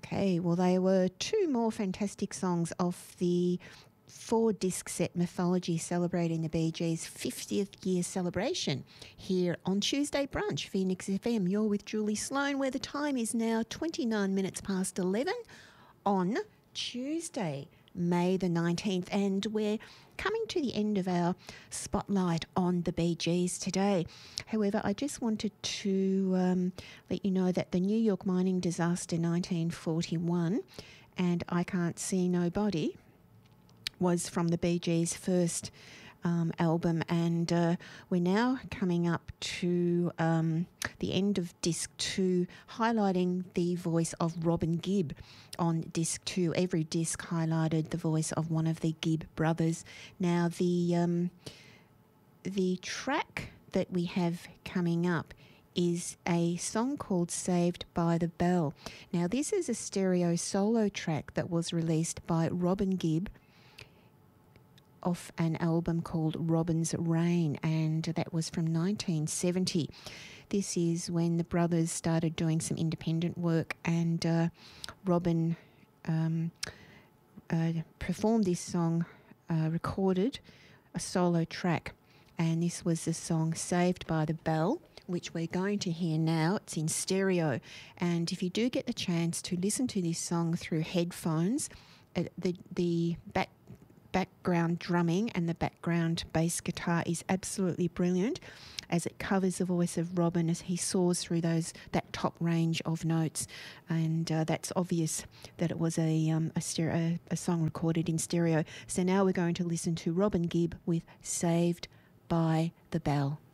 Okay, well, they were two more fantastic songs off the 4-disc set Mythology, celebrating the Bee Gees' 50th year celebration here on Tuesday Brunch, Phoenix FM. You're with Julie Sloan, where the time is now 29 minutes past 11 on Tuesday, May the 19th, and we're coming to the end of our spotlight on the Bee Gees today. However, I just wanted to let you know that the New York mining disaster 1941 and I Can't See Nobody was from the Bee Gees' first album, and we're now coming up to the end of disc 2, highlighting the voice of Robin Gibb on disc 2. Every disc highlighted the voice of one of the Gibb brothers. Now, the track that we have coming up is a song called Saved by the Bell. Now, this is a stereo solo track that was released by Robin Gibb off an album called Robin's Reign, and that was from 1970. This is when the brothers started doing some independent work, and Robin performed this song, recorded a solo track, and this was the song Saved by the Bell, which we're going to hear now. It's in stereo, and if you do get the chance to listen to this song through headphones, the background drumming and the background bass guitar is absolutely brilliant, as it covers the voice of Robin as he soars through that top range of notes, and that's obvious that it was a song recorded in stereo. So now we're going to listen to Robin Gibb with Saved by the Bell.